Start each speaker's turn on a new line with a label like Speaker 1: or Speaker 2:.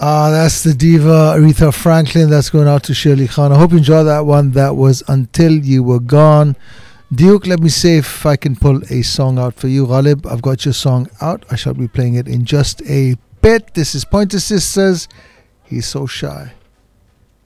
Speaker 1: That's the diva Aretha Franklin. That's going out to Shirley Khan. I hope you enjoyed that one. That was Until You Were Gone. Duke, let me see if I can pull a song out for you. Ghalib, I've got your song out. I shall be playing it in just a bit. This is Pointer Sisters. He's So Shy.